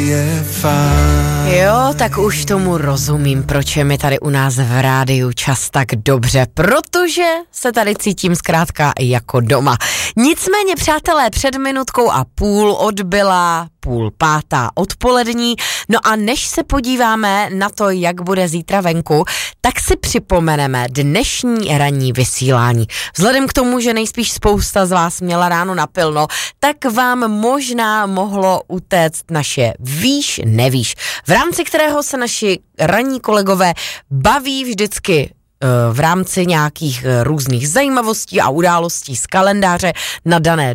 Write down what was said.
je fajn. Jo, tak už tomu rozumím, proč je mi tady u nás v rádiu čas tak dobře, protože se tady cítím zkrátka jako doma. Nicméně, přátelé, před minutkou a půl odbyla 4:30 odpolední, no a než se podíváme na to, jak bude zítra venku, tak si připomeneme dnešní ranní vysílání. Vzhledem k tomu, že nejspíš spousta z vás měla ráno napilno, tak vám možná mohlo utéct naše víš, nevíš, v rámci kterého se naši ranní kolegové baví vždycky v rámci nějakých různých zajímavostí a událostí z kalendáře na dané